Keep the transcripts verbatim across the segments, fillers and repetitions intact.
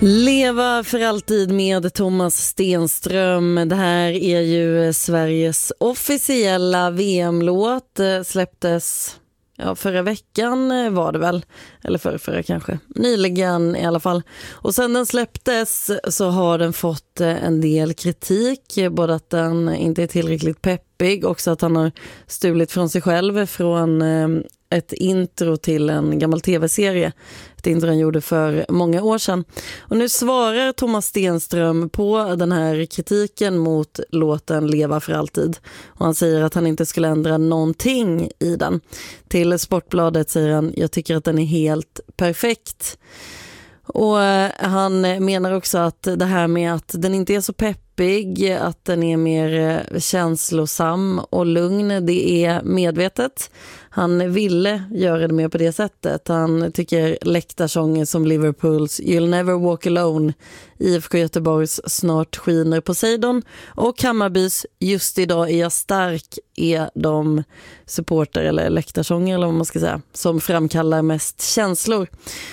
Leva för alltid med Thomas Stenström. Det här är ju Sveriges officiella V M-låt. Släpptes ja, förra veckan var det väl. Eller förra, förra kanske. Nyligen i alla fall. Och sen den släpptes så har den fått en del kritik. Både att den inte är tillräckligt peppig. Också att han har stulit från sig själv från ett intro till en gammal tv-serie. Ett intro han gjorde för många år sedan. Och nu svarar Thomas Stenström på den här kritiken mot låten Leva för alltid. Och han säger att han inte skulle ändra någonting i den. Till Sportbladet säger han, jag tycker att den är helt perfekt. Och han menar också att det här med att den inte är så peppig, att den är mer känslosam och lugn, det är medvetet. Han ville göra det mer på det sättet. Han tycker läktarsånger som Liverpools You'll Never Walk Alone, I F K Göteborgs Snart skiner Poseidon och Hammarbys Just idag är jag stark är de supporter eller läktarsånger eller vad man ska säga som framkallar mest känslor.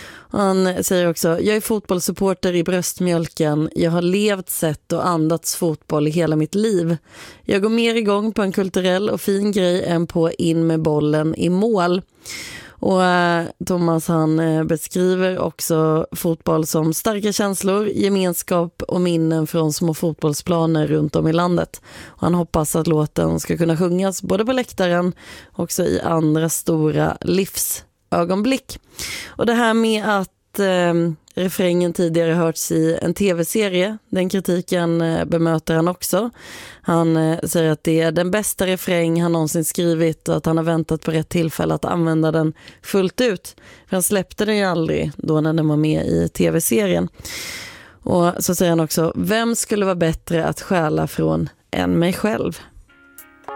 Han säger också, jag är fotbollssupporter i bröstmjölken. Jag har levt, sett och andats fotboll i hela mitt liv. Jag går mer igång på en kulturell och fin grej än på in med bollen i mål. Och eh, Thomas han eh, beskriver också fotboll som starka känslor, gemenskap och minnen från små fotbollsplaner runt om i landet. Och han hoppas att låten ska kunna sjungas både på läktaren och också i andra stora livs ögonblick. Och det här med att eh, refrängen tidigare hörts i en tv-serie, den kritiken eh, bemöter han också. Han eh, säger att det är den bästa refräng han någonsin skrivit och att han har väntat på rätt tillfälle att använda den fullt ut. För han släppte den ju aldrig då när den var med i tv-serien. Och så säger han också, vem skulle vara bättre att stjäla från än mig själv?